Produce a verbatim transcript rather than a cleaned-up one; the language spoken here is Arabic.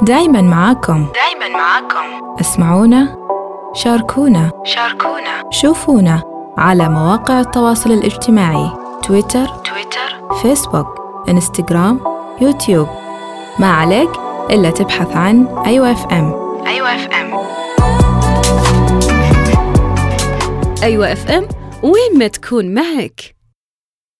دايماً معاكم دايماً معاكم اسمعونا، شاركونا شاركونا شوفونا على مواقع التواصل الاجتماعي تويتر تويتر فيسبوك إنستغرام يوتيوب. ما عليك إلا تبحث عن أيوة اف ام. أيوة اف ام. أيوة اف ام، وين ما تكون معك.